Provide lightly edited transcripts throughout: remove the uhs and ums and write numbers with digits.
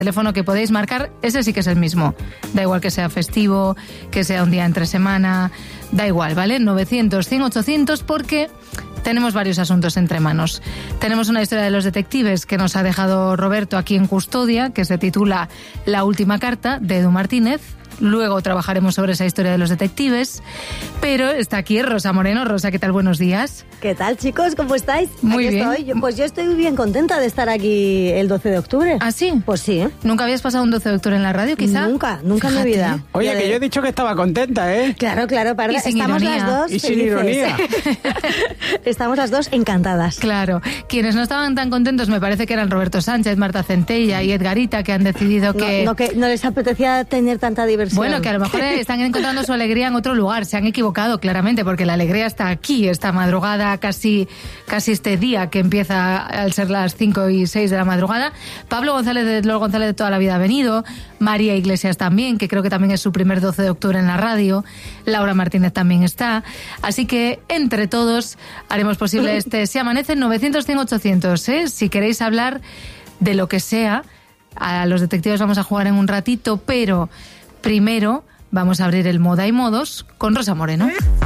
teléfono que podéis marcar, ese sí que es el mismo. Da igual que sea festivo, que sea un día entre semana, da igual, ¿vale? 900-100-800 porque tenemos varios asuntos entre manos. Tenemos una historia de los detectives que nos ha dejado Roberto aquí en custodia, que se titula La última carta, de Edu Martínez. Luego trabajaremos sobre esa historia de los detectives. Pero está aquí Rosa Moreno. Rosa, ¿qué tal? Buenos días. ¿Qué tal, chicos? ¿Cómo estáis? Muy aquí bien. Estoy. Pues yo estoy bien contenta de estar aquí el 12 de octubre. ¿Ah, sí? Pues sí. ¿Nunca habías pasado un 12 de octubre en la radio, quizá? Nunca en mi vida. Oye, que yo he dicho que estaba contenta, ¿eh? Claro, para Y sin estamos ironía. las dos Y sin felices. ironía. Estamos las dos encantadas. Claro. Quienes no estaban tan contentos me parece que eran Roberto Sánchez, Marta Centella y Edgarita, que han decidido que... Que no les apetecía tener tanta diversión. Bueno, que a lo mejor están encontrando su alegría en otro lugar. Se han equivocado claramente, porque la alegría está aquí, esta madrugada, casi este día que empieza al ser las 5 y 6 de la madrugada. Pablo González de toda la vida ha venido. María Iglesias también, que creo que también es su primer 12 de octubre en la radio. Laura Martínez también está. Así que entre todos haremos posible este Si Amanece 900-100-800, ¿eh? Si queréis hablar de lo que sea, a los detectives vamos a jugar en un ratito, pero primero vamos a abrir el Moda y Modos con Rosa Moreno.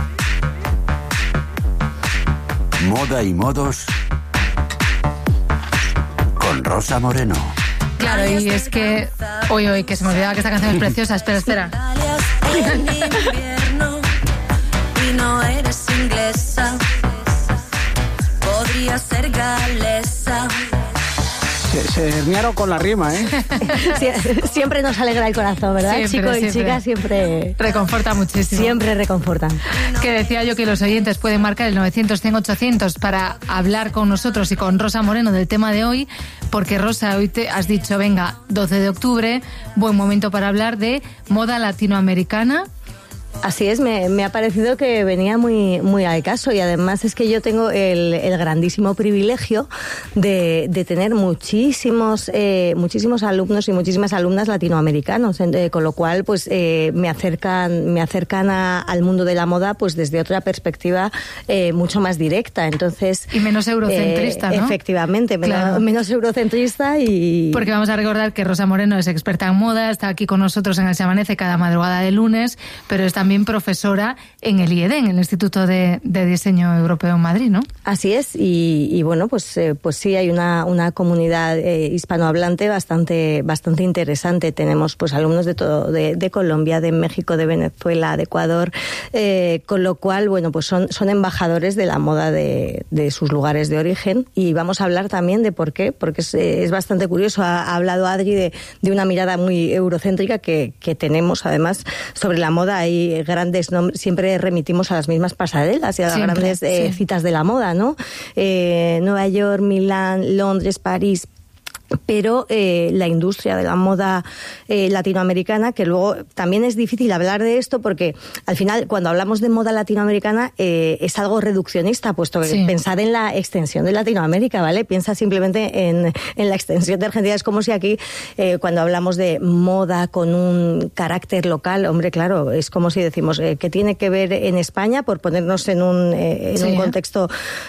Moda y Modos con Rosa Moreno. Claro, y es que... Hoy, que se me olvidaba que esta canción es preciosa. Espera. En invierno y no eres inglesa, podría ser galesa. Se herniaron con la rima, ¿eh? Siempre nos alegra el corazón, ¿verdad? Siempre, Chicos y chicas siempre Reconforta muchísimo. siempre reconfortan. Que decía yo que los oyentes pueden marcar el 900-100-800 para hablar con nosotros y con Rosa Moreno del tema de hoy, porque Rosa, hoy te has dicho, venga, 12 de octubre, buen momento para hablar de moda latinoamericana. Así es, me ha parecido que venía muy al caso, y además es que yo tengo el grandísimo privilegio de tener muchísimos alumnos y muchísimas alumnas latinoamericanos, con lo cual pues me acercan al mundo de la moda pues desde otra perspectiva mucho más directa. Entonces, Y menos eurocentrista, ¿no? Efectivamente, Claro. menos eurocentrista y... Porque vamos a recordar que Rosa Moreno es experta en moda, está aquí con nosotros en el Se Amanece cada madrugada de lunes, pero es también profesora en el IED, en el Instituto de Diseño Europeo en Madrid, ¿no? Así es, y bueno, pues sí, hay una comunidad hispanohablante bastante interesante. Tenemos pues alumnos de todo, de Colombia, de México, de Venezuela, de Ecuador, con lo cual, bueno, pues son embajadores de la moda de sus lugares de origen, y vamos a hablar también de por qué, porque es bastante curioso. Ha hablado Adri de una mirada muy eurocéntrica que tenemos, además, sobre la moda. Hay grandes nombres, siempre remitimos a las mismas pasarelas y a las grandes citas de la moda, ¿no? Nueva York, Milán, Londres, París. Pero la industria de la moda latinoamericana, que luego también es difícil hablar de esto porque al final cuando hablamos de moda latinoamericana es algo reduccionista, puesto que pensad en la extensión de Latinoamérica, ¿vale? Piensa simplemente en la extensión de Argentina. Es como si aquí cuando hablamos de moda con un carácter local, hombre, claro, es como si decimos ¿qué tiene que ver en España? Por ponernos en un contexto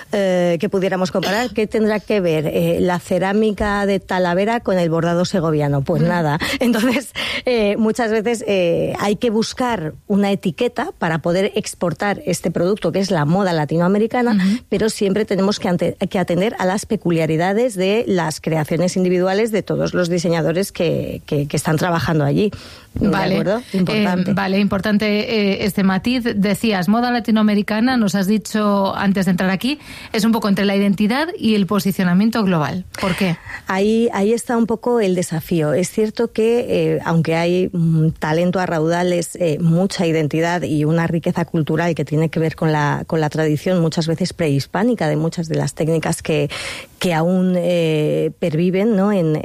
que pudiéramos comparar, ¿qué tendrá que ver la cerámica de Talavera con el bordado segoviano? Pues nada. Entonces, muchas veces hay que buscar una etiqueta para poder exportar este producto, que es la moda latinoamericana, pero siempre tenemos que atender a las peculiaridades de las creaciones individuales de todos los diseñadores que están trabajando allí. Vale, ¿De acuerdo? Importante. Importante este matiz. Decías, moda latinoamericana, nos has dicho antes de entrar aquí, es un poco entre la identidad y el posicionamiento global. ¿Por qué? Ahí está un poco el desafío. Es cierto que, aunque hay talento a raudales, mucha identidad y una riqueza cultural que tiene que ver con la tradición muchas veces prehispánica de muchas de las técnicas que aún perviven, ¿no? en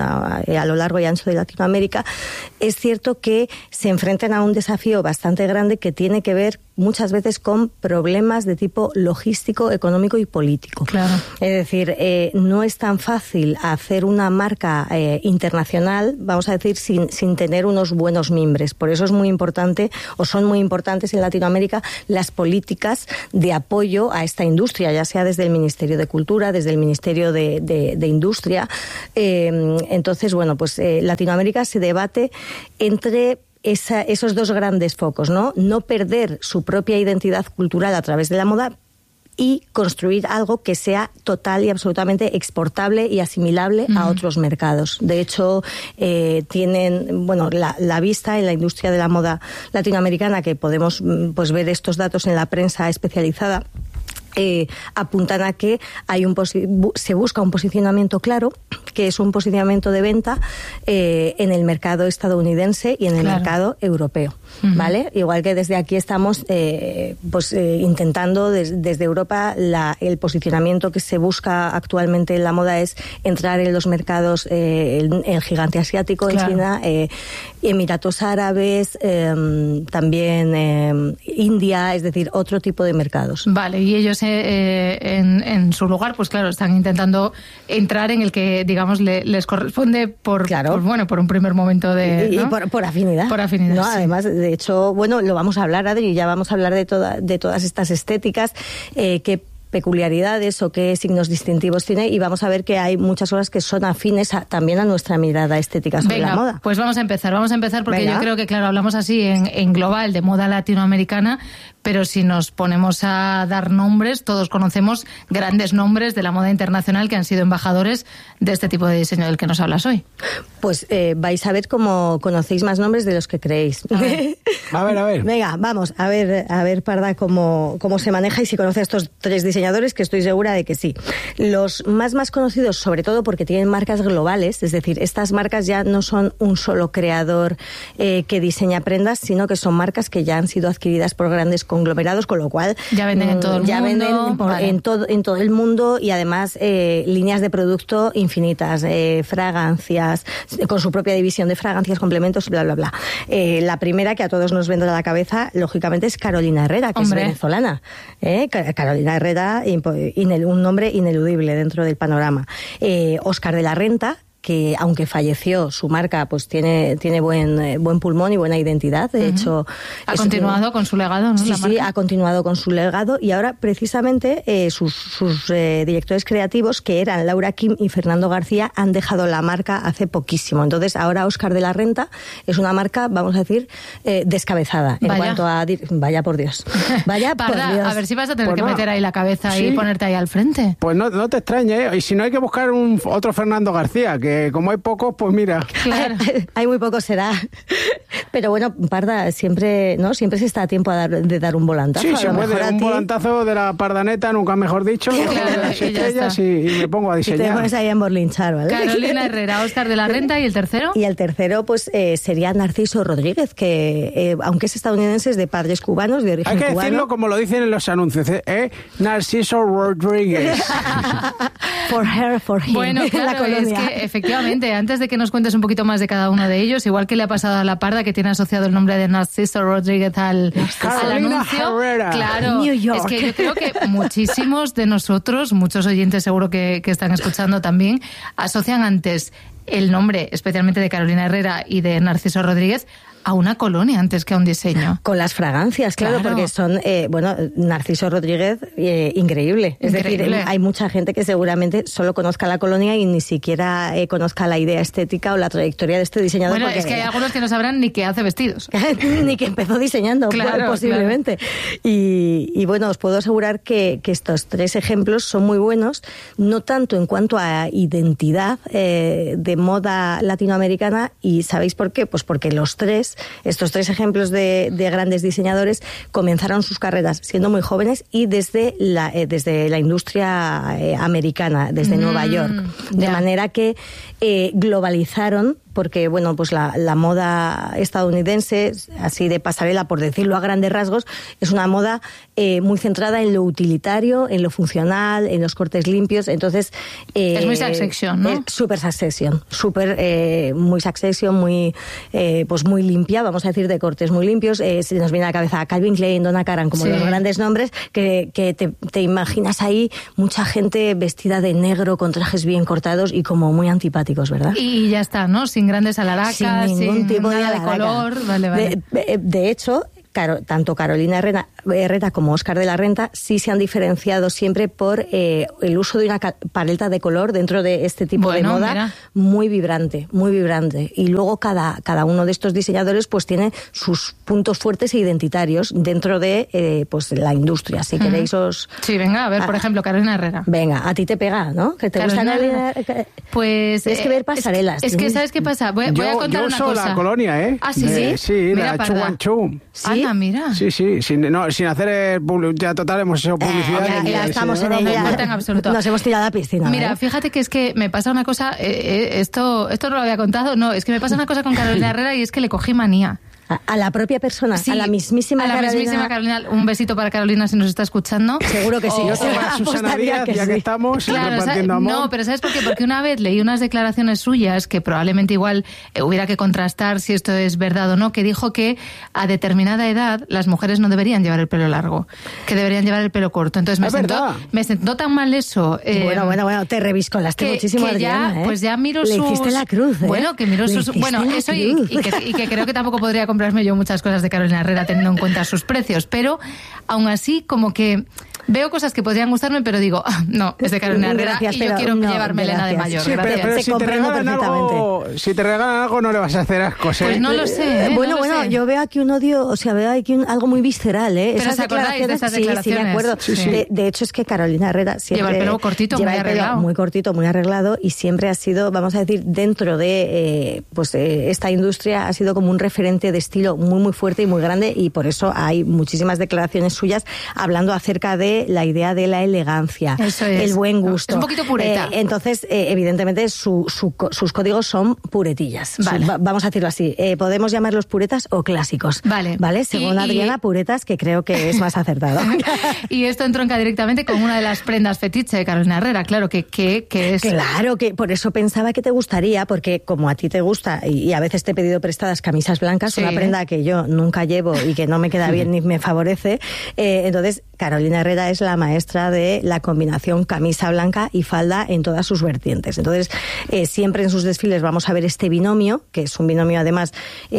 a lo largo y ancho de Latinoamérica, es cierto que se enfrentan a un desafío bastante grande que tiene que ver muchas veces con problemas de tipo logístico, económico y político. Claro. Es decir, no es tan fácil hacer una marca internacional, vamos a decir, sin tener unos buenos mimbres. Por eso es muy importante, o son muy importantes en Latinoamérica, las políticas de apoyo a esta industria, ya sea desde el Ministerio de Cultura, desde el Ministerio Ministerio de Industria. Entonces, bueno, pues Latinoamérica se debate entre esos dos grandes focos, ¿no? No perder su propia identidad cultural a través de la moda y construir algo que sea total y absolutamente exportable y asimilable a otros mercados. De hecho, tienen, bueno, la vista en la industria de la moda latinoamericana, que podemos pues ver estos datos en la prensa especializada, apuntan a que se busca un posicionamiento claro, que es un posicionamiento de venta en el mercado estadounidense y en el mercado europeo, ¿vale? Igual que desde aquí estamos intentando desde Europa, el posicionamiento que se busca actualmente en la moda es entrar en los mercados, el gigante asiático, en China, Emiratos Árabes, también India, es decir, otro tipo de mercados. Vale, y ellos en su lugar, pues claro, están intentando entrar en el que, digamos, les corresponde por un primer momento de... Y ¿no? por afinidad. Por afinidad, ¿no? sí. Además, de hecho, bueno, lo vamos a hablar, Adri, ya vamos a hablar de todas estas estéticas, qué peculiaridades o qué signos distintivos tiene, y vamos a ver que hay muchas cosas que son afines también a nuestra mirada estética sobre la moda. Pues vamos a empezar porque yo creo que, claro, hablamos así en global de moda latinoamericana, pero si nos ponemos a dar nombres, todos conocemos grandes nombres de la moda internacional que han sido embajadores de este tipo de diseño del que nos hablas hoy. Pues vais a ver cómo conocéis más nombres de los que creéis. A ver. Venga, vamos, a ver, Parda, cómo se maneja y si conoce a estos tres diseñadores, que estoy segura de que sí. Los más conocidos, sobre todo porque tienen marcas globales, es decir, estas marcas ya no son un solo creador que diseña prendas, sino que son marcas que ya han sido adquiridas por grandes conglomerados, con lo cual ya venden en todo el mundo. Ya venden en todo el mundo, y además líneas de producto infinitas, fragancias, con su propia división de fragancias, complementos, bla, bla, bla. La primera que a todos nos vendrá a la cabeza, lógicamente, es Carolina Herrera, que es venezolana. Carolina Herrera, un nombre ineludible dentro del panorama. Óscar de la Renta, que aunque falleció, su marca pues tiene buen pulmón y buena identidad. De hecho, ha continuado con su legado, ¿no? Sí, ha continuado con su legado, y ahora precisamente sus directores creativos, que eran Laura Kim y Fernando García, han dejado la marca hace poquísimo. Entonces ahora Óscar de la Renta es una marca, vamos a decir, descabezada en cuanto a... Vaya por Dios. Vaya por Dios. A ver si vas a tener que meter ahí la cabeza y ponerte ahí al frente. Pues no te extrañes, y si no hay que buscar otro Fernando García, que como hay pocos, pues mira. Claro. Hay muy pocos, será. Pero bueno, Parda, siempre se está a tiempo de dar un volantazo. Sí, se puede, un volantazo de la pardaneta, nunca mejor dicho, claro, las estrellas, y me pongo a diseñar. Y te pones ahí a emborlinchar, ¿vale? Carolina Herrera, Óscar de la Renta, ¿y el tercero? Y el tercero, pues, sería Narciso Rodríguez, que aunque es estadounidense, es de padres cubanos, de origen cubano. Hay que decirlo como lo dicen en los anuncios, Narciso Rodríguez. For her, for him. Bueno, claro, es que efectivamente, antes de que nos cuentes un poquito más de cada uno de ellos, igual que le ha pasado a La Parda, que tiene asociado el nombre de Narciso Rodríguez al anuncio. Herrera. Claro, es que yo creo que muchísimos de nosotros, muchos oyentes seguro que están escuchando también, asocian antes el nombre, especialmente de Carolina Herrera y de Narciso Rodríguez, a una colonia antes que a un diseño. Con las fragancias, claro. Porque son, Narciso Rodríguez, increíble. Es decir, hay mucha gente que seguramente solo conozca la colonia y ni siquiera conozca la idea estética o la trayectoria de este diseñador. Bueno, porque es que hay algunos que no sabrán ni que hace vestidos. Ni que empezó diseñando, posiblemente. Claro. Y bueno, os puedo asegurar que estos tres ejemplos son muy buenos, no tanto en cuanto a identidad de moda latinoamericana, y ¿sabéis por qué? Pues porque estos tres ejemplos de grandes diseñadores comenzaron sus carreras siendo muy jóvenes y desde la industria americana, desde Nueva York. De manera que globalizaron, porque bueno, pues la moda estadounidense, así de pasarela, por decirlo a grandes rasgos, es una moda muy centrada en lo utilitario, en lo funcional, en los cortes limpios. Entonces es muy Succession, ¿no? Super Succession, muy Succession, muy limpia, vamos a decir, de cortes muy limpios. Se nos viene a la cabeza Calvin Klein, Donna Karan, como los grandes nombres que te imaginas ahí mucha gente vestida de negro con trajes bien cortados y como muy antipáticos, ¿verdad? Y ya está, ¿no? Sin grandes alaracas, sin ningún tipo nada de color. Vale. De hecho, tanto Carolina Herrera como Óscar de la Renta sí se han diferenciado siempre por el uso de una paleta de color dentro de este tipo de moda, mira, muy vibrante, muy vibrante. Y luego cada uno de estos diseñadores pues tiene sus puntos fuertes e identitarios dentro de pues la industria. Si queréis os... Sí, venga, a ver, por ejemplo, Carolina Herrera. Venga, a ti te pega, ¿no? Que te gusta Carolina. Pues tienes que ver pasarelas. Es que ¿sabes qué pasa? Voy a contar una cosa. Yo uso la colonia, ¿eh? Ah, sí. Sí, mira, la Chuanchu. ¿Sí? Anda, mira. Sí, sin hacer ya total hemos hecho publicidad. Ya estamos en ella. No en absoluto. Nos hemos tirado a la piscina. Mira, fíjate que es que me pasa una cosa, esto no lo había contado, no, es que me pasa una cosa con Carolina Herrera y es que le cogí manía. A la propia persona, sí, a la mismísima Carolina. Un besito para Carolina si nos está escuchando. Seguro que sí. Yo soy Susana Díaz, ya que estamos repartiendo amor. No, pero ¿sabes por qué? Porque una vez leí unas declaraciones suyas que probablemente igual hubiera que contrastar si esto es verdad o no, que dijo que a determinada edad las mujeres no deberían llevar el pelo largo, que deberían llevar el pelo corto. Entonces me sentó tan mal eso. Bueno, te reviscolaste muchísimo, que Adriana. Pues ya miro Le hiciste la cruz, ¿eh? Bueno, que miro sus... Bueno, eso y que creo que tampoco podría comprarme yo muchas cosas de Carolina Herrera teniendo en cuenta sus precios, pero aún así como que veo cosas que podrían gustarme, pero digo, no, es de Carolina Herrera y yo quiero llevar melena de mayor. Sí, pero si te regalan algo no le vas a hacer asco. Pues no lo sé. Bueno, yo veo aquí un odio, o sea, veo aquí algo muy visceral, ¿eh? Pero ¿os acordáis de esas declaraciones? Sí, de acuerdo. Sí. De hecho, es que Carolina Herrera siempre... Lleva el pelo cortito, muy arreglado. Muy cortito, muy arreglado, y siempre ha sido, vamos a decir, dentro de esta industria, ha sido como un referente de estilo muy, muy fuerte y muy grande, y por eso hay muchísimas declaraciones suyas hablando acerca de la idea de la elegancia, el buen gusto. Es un poquito pureta. Entonces, evidentemente, sus códigos son puretillas. Vale. Vamos a decirlo así. Podemos llamarlos puretas o clásicos. Vale. Según Adriana, puretas, que creo que es más acertado. Y esto entronca directamente con una de las prendas fetiche de Carolina Herrera. Claro, que es... Claro, que por eso pensaba que te gustaría, porque como a ti te gusta, y a veces te he pedido prestadas camisas blancas, una prenda que yo nunca llevo y que no me queda bien ni me favorece, entonces Carolina Herrera es la maestra de la combinación camisa blanca y falda en todas sus vertientes. Entonces, siempre en sus desfiles vamos a ver este binomio, que es un binomio además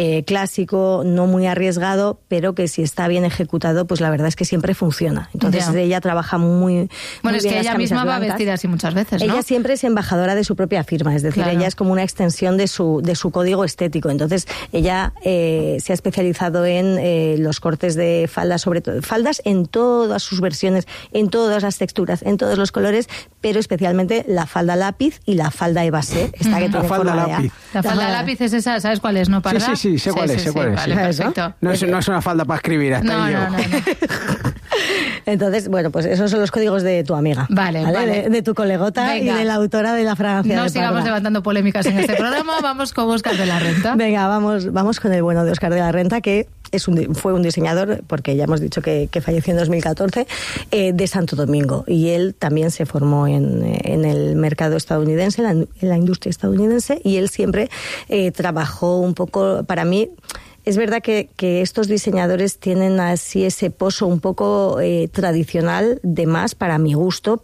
clásico, no muy arriesgado, pero que si está bien ejecutado, pues la verdad es que siempre funciona. Entonces, ella trabaja muy Bueno, es bien que ella misma va vestida así muchas veces, ¿no? Ella siempre es embajadora de su propia firma, es decir, ella es como una extensión de su código estético. Entonces, ella se ha especializado en los cortes de faldas, sobre todo faldas en todas sus versiones, en todas las texturas, en todos los colores, pero especialmente la falda lápiz y la falda evasé, esta que tiene forma lápiz. La falda lápiz es esa, ¿sabes cuál es, no, Parda? Sí, sé cuál es. Vale, perfecto. No es una falda para escribir, hasta ahí llego. No. Entonces, bueno, pues esos son los códigos de tu amiga. Vale. De tu colegota. Venga. Y de la autora de la fragancia No de sigamos Parda. levantando polémicas en este programa, vamos con Óscar de la Renta. Venga, vamos con el bueno de Óscar de la Renta, que fue un diseñador, porque ya hemos dicho que falleció en 2014, de Santo Domingo. Y él también se formó en el mercado estadounidense, en la industria estadounidense, y él siempre trabajó un poco, para mí... Es verdad que estos diseñadores tienen así ese pozo un poco tradicional de más para mi gusto,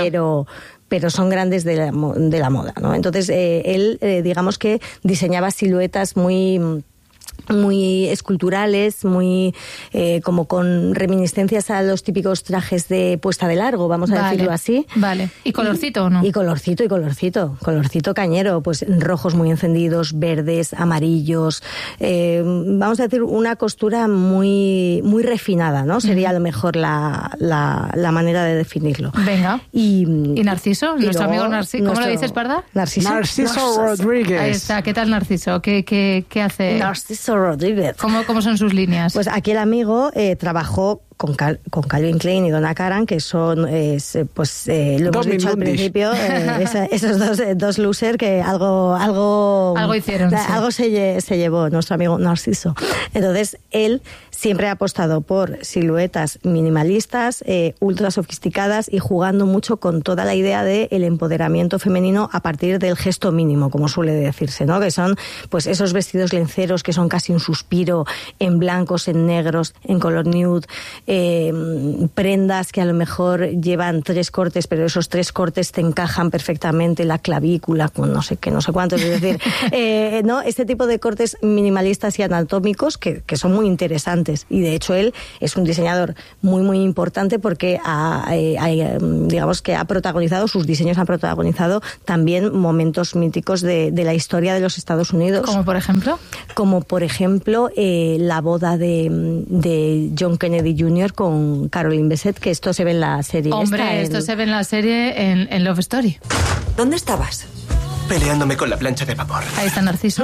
pero son grandes de la moda, ¿no? Entonces, él, digamos que diseñaba siluetas muy esculturales, muy como con reminiscencias a los típicos trajes de puesta de largo, vamos a decirlo así. Vale. ¿Y colorcito o no? Y colorcito cañero, pues rojos muy encendidos, verdes, amarillos, vamos a decir una costura muy refinada, ¿no? Sería a lo mejor la manera de definirlo. Venga. ¿Y Narciso? Nuestro amigo Narciso. ¿Cómo lo dices, Parda? Narciso Rodríguez. Ahí está. ¿Qué tal Narciso? ¿Qué hace? Narciso Rodríguez. ¿Cómo son sus líneas? Pues aquí el amigo trabajó con Calvin Klein y Donna Karan, que son, lo hemos dicho al principio, esos dos losers que algo hicieron. Algo se llevó nuestro amigo Narciso. Entonces, él siempre ha apostado por siluetas minimalistas, ultra sofisticadas y jugando mucho con toda la idea del empoderamiento femenino a partir del gesto mínimo, como suele decirse, ¿no? Que son pues esos vestidos lenceros que son casi un suspiro, en blancos, en negros, en color nude, prendas que a lo mejor llevan 3 cortes, pero esos 3 cortes te encajan perfectamente, la clavícula con no sé qué, no sé cuántos, es decir, ¿no? Este tipo de cortes minimalistas y anatómicos que son muy interesantes, y de hecho él es un diseñador muy muy importante porque digamos que sus diseños han protagonizado también momentos míticos de la historia de los Estados Unidos. ¿Como por ejemplo? Como por ejemplo la boda de John Kennedy Jr. con Caroline Bessette, que esto se ve en la serie. Hombre, esto se ve en la serie en Love Story. ¿Dónde estabas? Peleándome con la plancha de vapor. Ahí está Narciso.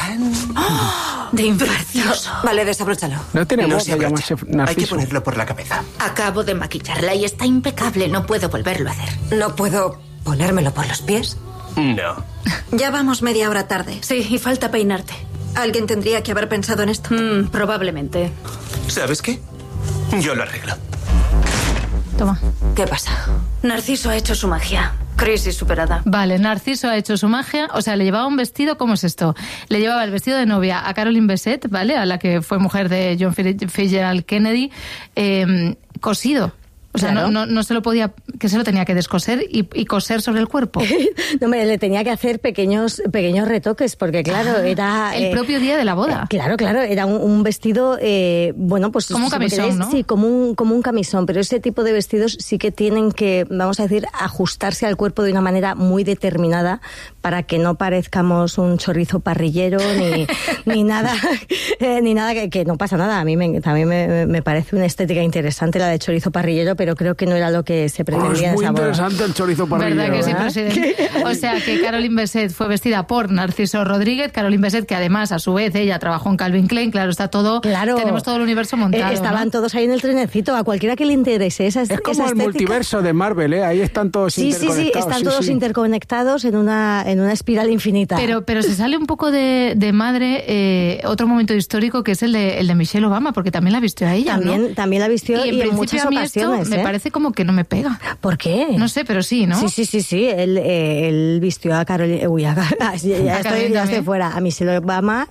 ¡Oh! De imprecioso. Vale, desabróchalo. No tiene voz de llamarse Narciso. Hay que ponerlo por la cabeza. Acabo de maquillarla y está impecable. No puedo volverlo a hacer. ¿No puedo ponérmelo por los pies? No. Ya vamos media hora tarde. Sí, y falta peinarte. Alguien tendría que haber pensado en esto. Probablemente. ¿Sabes qué? Yo lo arreglo. Toma. ¿Qué pasa? Narciso ha hecho su magia. Crisis superada. Vale, Narciso ha hecho su magia, o sea, le llevaba un vestido, ¿cómo es esto? Le llevaba el vestido de novia a Caroline Bessette, ¿vale? A la que fue mujer de John Fitzgerald Kennedy, cosido. O sea, claro. no se lo podía, que se lo tenía que descoser y coser sobre el cuerpo. No, le tenía que hacer pequeños retoques, porque claro, era... el propio día de la boda. Claro, era un vestido, bueno, pues... Como un camisón, ¿no? Sí, como un camisón, pero ese tipo de vestidos sí que tienen que, vamos a decir, ajustarse al cuerpo de una manera muy determinada para que no parezcamos un chorizo parrillero ni nada, ni nada que no pasa nada. A mí también me parece una estética interesante la de chorizo parrillero, pero creo que no era lo que se pretendía en esa boda. Es muy interesante el chorizo parrillero. ¿Verdad que sí, presidente? O sea, que Caroline Bessette fue vestida por Narciso Rodríguez. Caroline Bessette, que además, a su vez, ella trabajó en Calvin Klein. Claro, está todo... Claro. Tenemos todo el universo montado, estaban todos ahí en el trenecito. A cualquiera que le interese esa estética. Es como el multiverso de Marvel, ¿eh? Ahí están todos interconectados. Sí, están todos interconectados en una espiral infinita. Pero se sale un poco de madre otro momento histórico, que es el de Michelle Obama, porque también la vistió a ella, También la vistió y en muchas ocasiones. Me parece como que no me pega. ¿Por qué? No sé, pero sí, ¿no? Sí. Él vistió a Caroline... Uy, ya estoy fuera. A Michelle Obama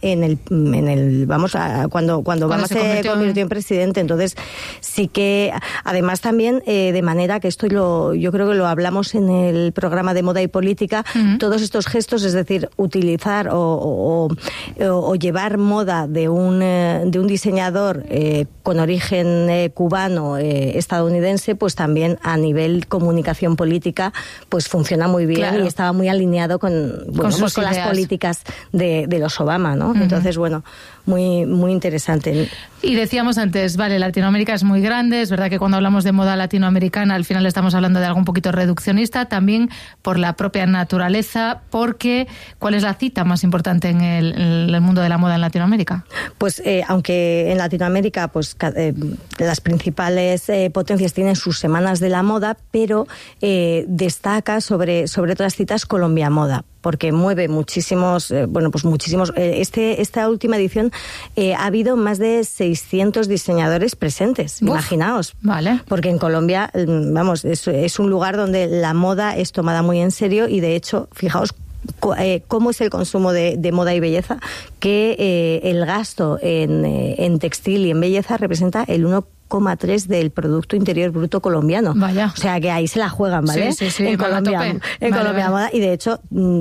cuando Obama se convirtió en presidente. Entonces, sí que... Además, también, de manera que esto yo creo que lo hablamos en el programa de Moda y Política, todos estos gestos, es decir, utilizar o llevar moda de un diseñador con origen cubano, estadounidense, pues también a nivel comunicación política pues funciona muy bien, claro. Y estaba muy alineado con las políticas de los Obama, ¿no? Entonces, bueno, muy, muy interesante. Y decíamos antes, vale, Latinoamérica es muy grande, es verdad que cuando hablamos de moda latinoamericana al final estamos hablando de algo un poquito reduccionista, también por la propia naturaleza, porque ¿cuál es la cita más importante en el mundo de la moda en Latinoamérica? Pues aunque en Latinoamérica pues las principales potencias tienen sus semanas de la moda, pero destaca sobre otras citas Colombia Moda, porque mueve muchísimos, esta última edición ha habido más de 600 diseñadores presentes, imaginaos. Vale. Porque en Colombia, es un lugar donde la moda es tomada muy en serio y de hecho, fijaos cómo es el consumo de moda y belleza, que el gasto en textil y en belleza representa el 1,3 del Producto Interior Bruto colombiano. Vaya. O sea que ahí se la juegan, ¿vale? Sí, en Colombia Moda. Y de hecho,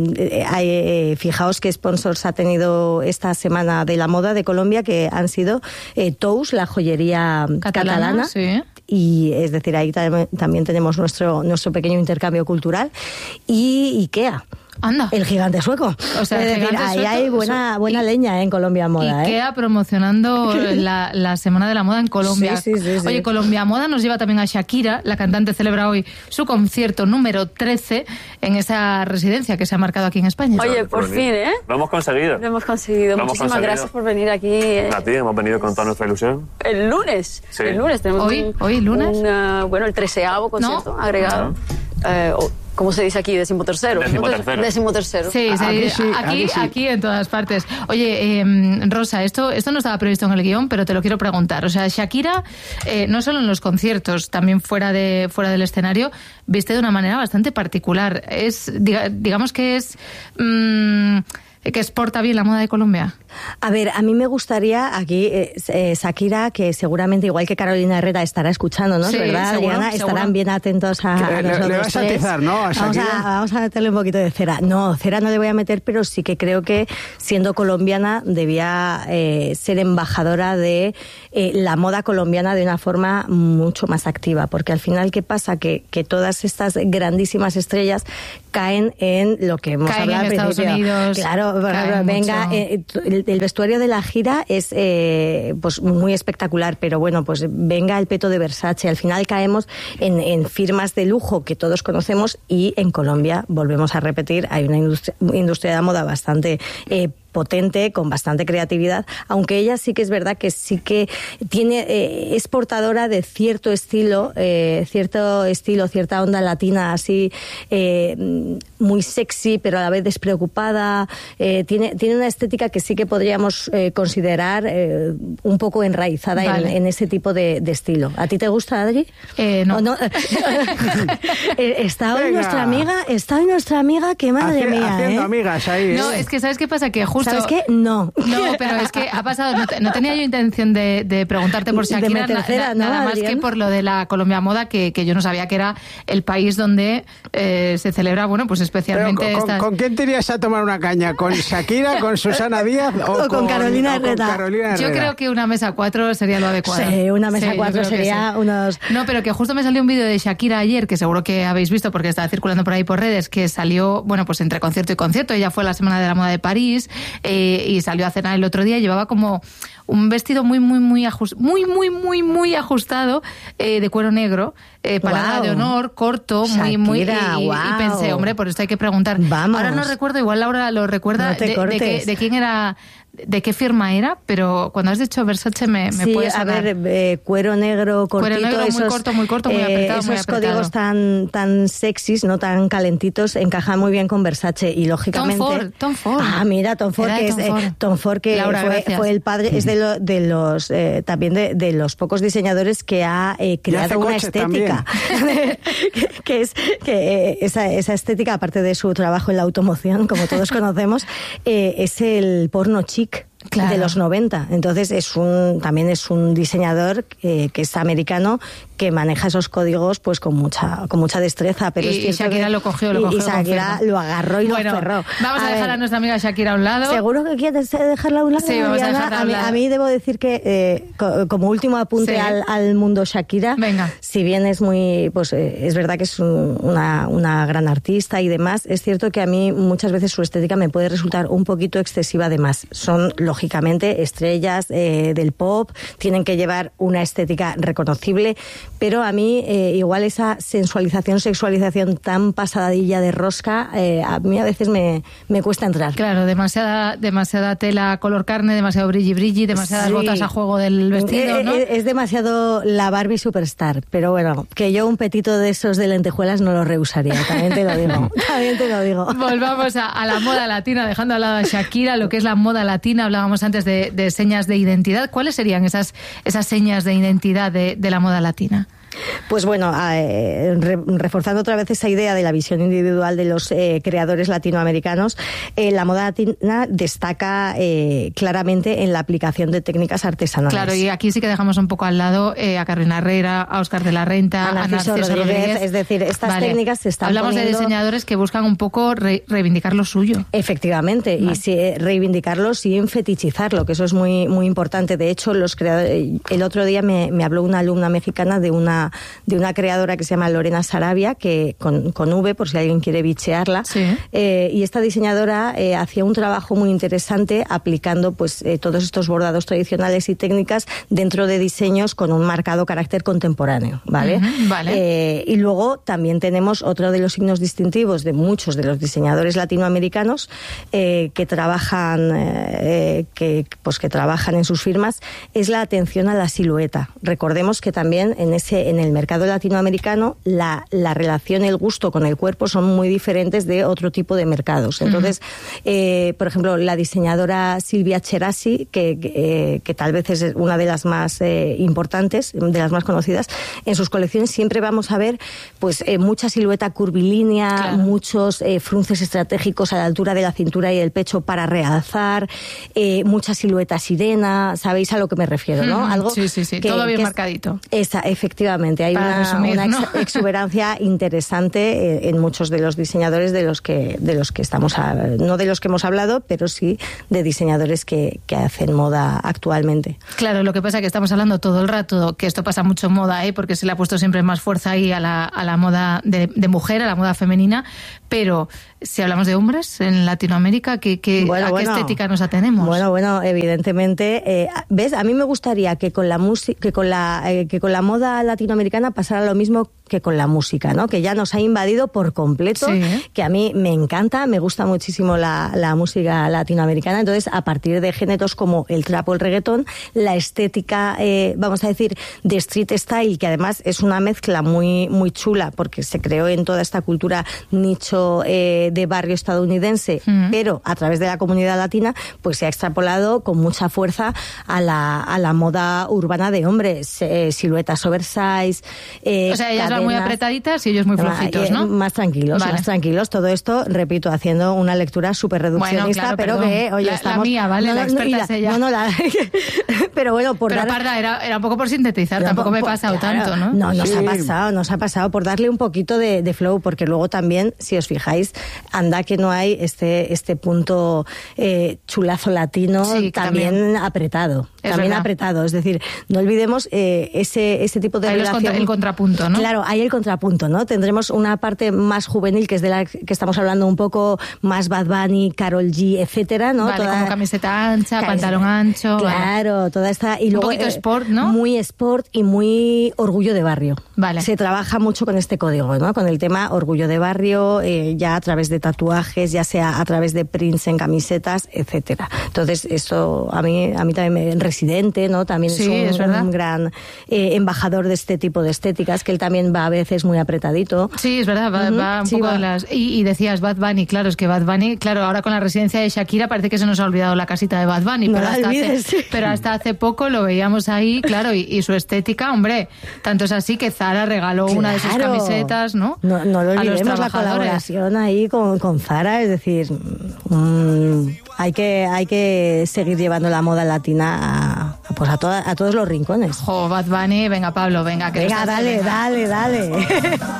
fijaos qué sponsors ha tenido esta semana de la moda de Colombia, que han sido Tous, la joyería catalana. Sí. Y es decir, ahí también tenemos nuestro pequeño intercambio cultural. Y IKEA. Anda. El gigante sueco. O sea, es decir, ahí hay buena leña en Colombia Moda. IKEA promocionando la Semana de la Moda en Colombia. Sí. Oye, Colombia Moda nos lleva también a Shakira. La cantante celebra hoy su concierto número 13 en esa residencia que se ha marcado aquí en España. Oye, por fin, ¿eh? Lo hemos conseguido. Muchísimas gracias por venir aquí. A ti, hemos venido con toda nuestra ilusión. El lunes. Sí. El lunes tenemos hoy lunes. el 13º concierto agregado. ¿Cómo se dice aquí? Decimotercero. Sí, aquí en todas partes. Oye, Rosa, esto no estaba previsto en el guión, pero te lo quiero preguntar. O sea, Shakira, no solo en los conciertos, también fuera del escenario, viste de una manera bastante particular. Digamos que exporta bien la moda de Colombia. A ver, a mí me gustaría aquí, Shakira, que seguramente, igual que Carolina Herrera, estará escuchando, ¿no? Sí, ¿verdad, seguro, Adriana? seguro. Estarán bien atentos a nosotros. Le vas a atizar, ¿no? A Shakira. Vamos a meterle un poquito de cera. No, cera no le voy a meter, pero sí que creo que, siendo colombiana, debía ser embajadora de la moda colombiana de una forma mucho más activa. Porque al final, ¿qué pasa? Que todas estas grandísimas estrellas caen en lo que hemos Caen hablado en al Estados principio. Unidos. Claro, por ejemplo, Caen venga, mucho. el vestuario de la gira es pues muy espectacular, pero bueno, pues venga el peto de Versace. Al final caemos en firmas de lujo que todos conocemos, y en Colombia, volvemos a repetir, hay una industria de la moda bastante potente, con bastante creatividad, aunque ella sí que es verdad que sí que tiene, es portadora de cierta onda latina, así muy sexy, pero a la vez despreocupada. Tiene una estética que sí que podríamos considerar un poco enraizada en ese tipo de estilo. ¿A ti te gusta, Adri? No. ¿O no? Está hoy nuestra amiga, que madre mía. Haciendo amigas ahí. No, es que ¿sabes qué pasa? Que justo... ¿Sabes qué? No. No, pero es que ha pasado... No tenía yo intención de preguntarte por Shakira, nada más que por lo de la Colombia Moda, que yo no sabía que era el país donde se celebra, bueno, pues especialmente... Pero, ¿con quién te irías a tomar una caña? ¿Con Shakira, con Susana Díaz o con Carolina Herrera? Yo creo que una mesa 4 sería lo adecuado. Sí, una mesa 4 sería unos... No, pero que justo me salió un vídeo de Shakira ayer, que seguro que habéis visto porque estaba circulando por ahí por redes, que salió, bueno, pues entre concierto y concierto. Ella fue a la Semana de la Moda de París y salió a cenar el otro día. Llevaba como un vestido muy ajustado, de cuero negro, palabra de honor, corto, Shakira, y pensé, hombre, por esto hay que preguntar. Vamos. Ahora no recuerdo, igual Laura lo recuerda, No te cortes. de quién era, de qué firma era, pero cuando has dicho Versace me puede sonar. A ver, cuero negro, cortito, cuero negro, esos, muy corto, muy apretado, esos muy apretado. códigos tan sexys, no tan calentitos, encajan muy bien con Versace, y lógicamente... Tom Ford. Ah, mira, Tom Ford, que Tom Ford, que Laura, fue el padre, es de los también de los pocos diseñadores que ha creado una estética que esa estética, aparte de su trabajo en la automoción, como todos conocemos, es el porno chic. Claro. De los 90. Entonces también es un diseñador que es americano, que maneja esos códigos pues con mucha destreza. Pero y Shakira lo cogió. Y Shakira lo agarró y lo cerró. Vamos a dejar a nuestra amiga Shakira a un lado. ¿Seguro que quieres dejarla a un lado? Sí, vamos a dejarla a un lado. A mí debo decir que como último apunte al mundo Shakira, venga. Si bien es muy, pues es verdad que es una gran artista y demás, es cierto que a mí muchas veces su estética me puede resultar un poquito excesiva de más. Son lógicamente estrellas del pop, tienen que llevar una estética reconocible, pero a mí igual esa sensualización, sexualización tan pasadilla de rosca, a mí a veces me cuesta entrar. Claro, demasiada tela color carne, demasiado brilli, demasiadas botas a juego del vestido, ¿no? Es demasiado la Barbie Superstar, pero bueno, que yo un petito de esos de lentejuelas no lo rehusaría, también te lo digo. Volvamos a la moda latina, dejando al lado a Shakira, lo que es la moda latina. Hablábamos antes de señas de identidad. ¿Cuáles serían esas señas de identidad de la moda latina? Pues bueno, reforzando otra vez esa idea de la visión individual de los creadores latinoamericanos, la moda latina destaca claramente en la aplicación de técnicas artesanales. Claro, y aquí sí que dejamos un poco al lado a Carolina Herrera, a Óscar de la Renta, a Narciso Rodríguez. Es decir, estas técnicas se están Hablamos poniendo... de diseñadores que buscan un poco reivindicar lo suyo. Efectivamente, vale. Y reivindicarlo sin fetichizarlo, que eso es muy, muy importante. De hecho, los creadores, el otro día me habló una alumna mexicana de una creadora que se llama Lorena Sarabia, que con V, por si alguien quiere bichearla. Sí. Y esta diseñadora hacía un trabajo muy interesante aplicando pues todos estos bordados tradicionales y técnicas dentro de diseños con un marcado carácter contemporáneo, ¿vale? Uh-huh, vale. Y luego también tenemos otro de los signos distintivos de muchos de los diseñadores latinoamericanos que trabajan en sus firmas, es la atención a la silueta. Recordemos que también en en el mercado latinoamericano la relación, el gusto con el cuerpo son muy diferentes de otro tipo de mercados. Entonces, por ejemplo, la diseñadora Silvia Cherasi, que tal vez es una de las más importantes, de las más conocidas, en sus colecciones siempre vamos a ver pues mucha silueta curvilínea, muchos frunces estratégicos a la altura de la cintura y el pecho para realzar, mucha silueta sirena, ¿sabéis a lo que me refiero, no? Algo sí, todo bien marcadito. Efectivamente, hay una exuberancia interesante en muchos de los diseñadores de los que estamos, no de los que hemos hablado, pero sí de diseñadores que hacen moda actualmente. Claro, lo que pasa es que estamos hablando todo el rato, que esto pasa mucho en moda, porque se le ha puesto siempre más fuerza ahí a la moda de mujer, a la moda femenina, pero si hablamos de hombres en Latinoamérica, ¿a qué estética nos atenemos? Bueno, evidentemente, ¿ves? A mí me gustaría que con la música, que con la moda latinoamericana pasara lo mismo que con la música, ¿no? Que ya nos ha invadido por completo, que a mí me encanta, me gusta muchísimo la música latinoamericana. Entonces, a partir de géneros como el trap o el reggaetón, la estética, vamos a decir, de street style, que además es una mezcla muy, muy chula, porque se creó en toda esta cultura nicho de barrio estadounidense, pero a través de la comunidad latina, pues se ha extrapolado con mucha fuerza a la moda urbana de hombres, siluetas oversize, o sea, ellas van muy apretaditas y ellos muy flojitos, ¿no? Más tranquilos. Todo esto, repito, haciendo una lectura súper reduccionista, pero perdón. Que, oye, la mía, ¿vale? La experta es ella. Pero bueno, pero Parda, era un poco por sintetizar, tampoco me he pasado tanto, ¿no? No, nos ha pasado por darle un poquito de flow, porque luego también, si os fijáis, anda que no hay este punto chulazo latino, también apretado. Apretado, es decir, no olvidemos ese tipo de relación. El contrapunto, ¿no? Claro, hay el contrapunto, ¿no? Tendremos una parte más juvenil, que es de la que estamos hablando un poco, más Bad Bunny, Karol G, etcétera, ¿no? Vale, como camiseta ancha, pantalón ancho. Claro, toda esta... Y luego, un poquito sport, ¿no? Muy sport y muy orgullo de barrio. Vale. Se trabaja mucho con este código, ¿no? Con el tema orgullo de barrio, ya a través de tatuajes, ya sea a través de prints en camisetas, etcétera. Entonces, eso a mí también me... Residente, ¿no? También es un gran embajador de este tipo de estéticas, que él también va a veces muy apretadito. Sí, es verdad, va un poco de las... Y decías Bad Bunny, claro, es que Bad Bunny, claro, ahora con la residencia de Shakira parece que se nos ha olvidado la casita de Bad Bunny, pero hasta hace poco lo veíamos ahí, claro, y su estética, hombre, tanto es así que Zara regaló una de sus camisetas, ¿no? No lo olvidemos, la colaboración ahí con Zara, es decir, hay que seguir llevando la moda latina a todos los rincones. Bad Bunny, venga Pablo, venga. Venga, dale.